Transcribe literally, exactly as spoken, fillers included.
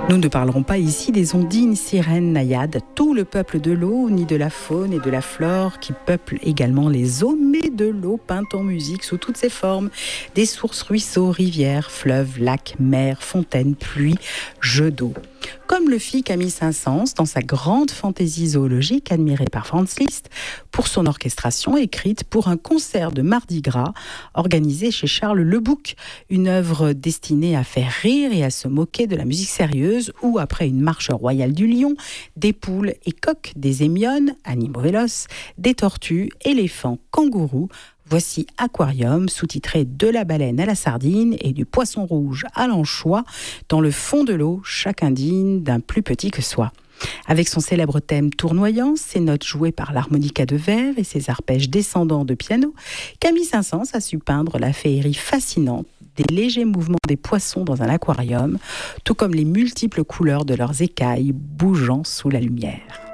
Nous ne parlerons pas ici des ondines, sirènes, naïades, tout le peuple de l'eau, ni de la faune et de la flore qui peuplent également les eaux, mais de l'eau peinte en musique sous toutes ses formes, des sources, ruisseaux, rivières, fleuves, lacs, mers, fontaines, pluies, jeux d'eau. Comme le fit Camille Saint-Saëns dans sa grande fantaisie zoologique admirée par Franz Liszt pour son orchestration écrite pour un concert de Mardi Gras organisé chez Charles Lebouc, une œuvre destinée à faire rire et à se moquer de la musique sérieuse où, après une marche royale du lion, des poules et coqs, des hémiones, animaux véloces, des tortues, éléphants, kangourous, voici Aquarium, sous-titré De la baleine à la sardine et du poisson rouge à l'anchois, dans le fond de l'eau, chacun digne d'un plus petit que soi. Avec son célèbre thème tournoyant, ses notes jouées par l'harmonica de verre et ses arpèges descendants de piano, Camille Saint-Saëns a su peindre la féerie fascinante des légers mouvements des poissons dans un aquarium, tout comme les multiples couleurs de leurs écailles bougeant sous la lumière.